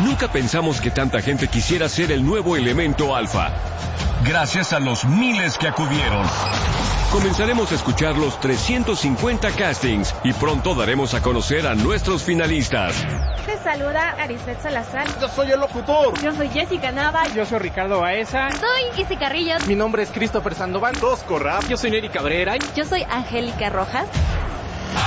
Nunca pensamos que tanta gente quisiera ser el nuevo elemento alfa. Gracias a los miles que acudieron, comenzaremos a escuchar los 350 castings y pronto daremos a conocer a nuestros finalistas. Te saluda Arisbeth Salazar. Yo soy el locutor. Yo soy Jessica Nava. Yo soy Ricardo Baeza. Soy Isi Carrillo. Mi nombre es Christopher Sandoval. Tosco Rap. Yo soy Neri Cabrera. Yo soy Angélica Rojas.